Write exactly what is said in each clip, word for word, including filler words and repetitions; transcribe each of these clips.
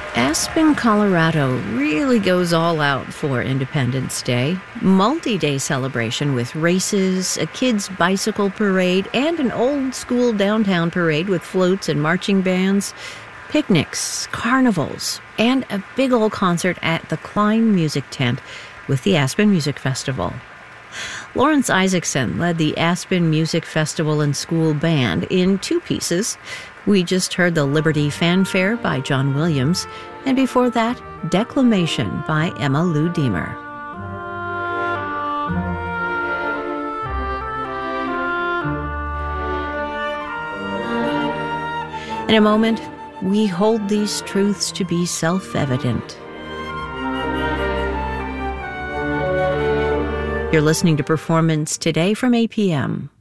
Aspen, Colorado really goes all out for Independence Day. Multi-day celebration with races, a kids' bicycle parade, and an old-school downtown parade with floats and marching bands, picnics, carnivals, and a big old concert at the Klein Music Tent with the Aspen Music Festival. Lawrence Isaacson led the Aspen Music Festival and School Band in two pieces. We just heard the Liberty Fanfare by John Williams, and before that, Declamation by Emma Lou Deemer. In a moment, we hold these truths to be self-evident. You're listening to Performance Today from A P M.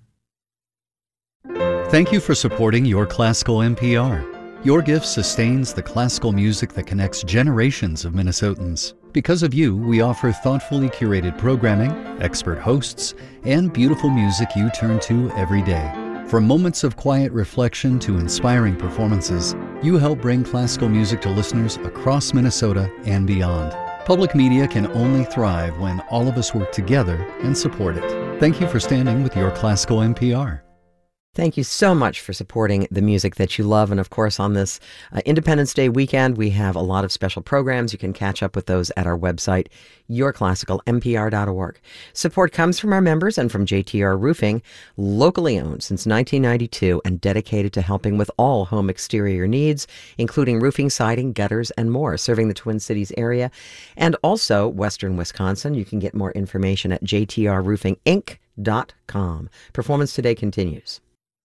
Thank you for supporting Your Classical N P R. Your gift sustains the classical music that connects generations of Minnesotans. Because of you, we offer thoughtfully curated programming, expert hosts, and beautiful music you turn to every day. From moments of quiet reflection to inspiring performances, you help bring classical music to listeners across Minnesota and beyond. Public media can only thrive when all of us work together and support it. Thank you for standing with Your Classical N P R. Thank you so much for supporting the music that you love. And of course, on this uh, Independence Day weekend, we have a lot of special programs. You can catch up with those at our website, your classical n p r dot org. Support comes from our members and from J T R Roofing, locally owned since nineteen ninety-two and dedicated to helping with all home exterior needs, including roofing, siding, gutters, and more, serving the Twin Cities area and also Western Wisconsin. You can get more information at j t r roofing inc dot com. Performance Today continues.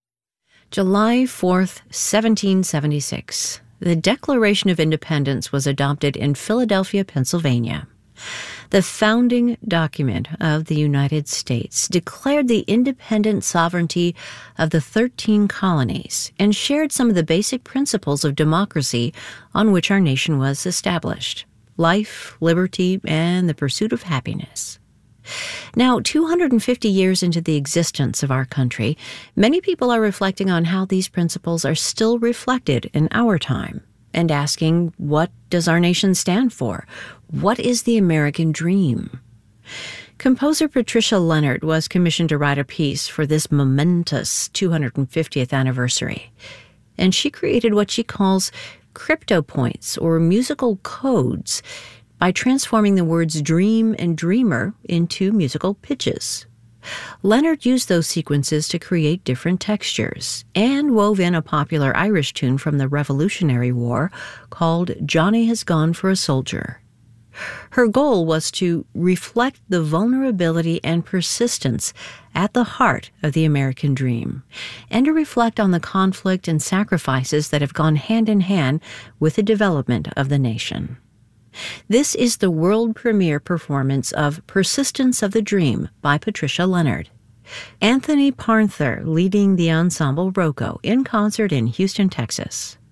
July fourth, seventeen seventy-six. The Declaration of Independence was adopted in Philadelphia, Pennsylvania. The founding document of the United States declared the independent sovereignty of the thirteen colonies and shared some of the basic principles of democracy on which our nation was established: life, liberty, and the pursuit of happiness. Now, two hundred fifty years into the existence of our country, many people are reflecting on how these principles are still reflected in our time and asking, what does our nation stand for? What is the American dream? Composer Patricia Leonard was commissioned to write a piece for this momentous two hundred fiftieth anniversary, and she created what she calls crypto points, or musical codes, by transforming the words dream and dreamer into musical pitches. Leonard used those sequences to create different textures and wove in a popular Irish tune from the Revolutionary War called Johnny Has Gone for a Soldier. Her goal was to reflect the vulnerability and persistence at the heart of the American dream, and to reflect on the conflict and sacrifices that have gone hand in hand with the development of the nation. This is the world premiere performance of Persistence of the Dream by Patricia Leonard. Anthony Parnther leading the ensemble Rocco in concert in Houston, Texas.